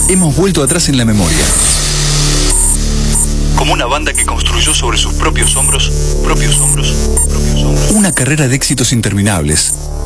hemos vuelto atrás en la memoria. Como una banda que construyó sobre sus propios hombros. Una carrera de éxitos interminables,